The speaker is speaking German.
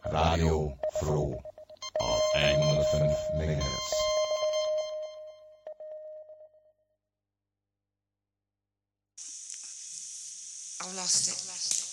Radio Froh auf 105 MHz. I've lost it.